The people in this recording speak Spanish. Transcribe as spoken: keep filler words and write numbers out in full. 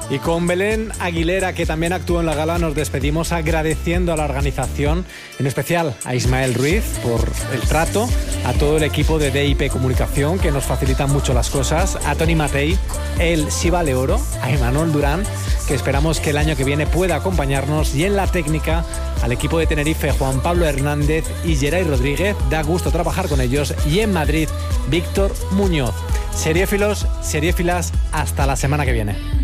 Y con Belén Aguilera, que también actuó en la gala, nos despedimos agradeciendo a la organización, en especial a Ismael Ruiz por el trato, a todo el equipo de D I P Comunicación, que nos facilitan mucho las cosas, a Toni Matei, el Si Vale Oro, a Imanol Durán, que esperamos que el año que viene pueda acompañarnos, y en la técnica al equipo de Tenerife, Juan Pablo Hernández y Geray Rodríguez. Da gusto trabajar con ellos. Y en Madrid, Víctor Muñoz. Seriéfilos, seriéfilas, hasta la semana que viene.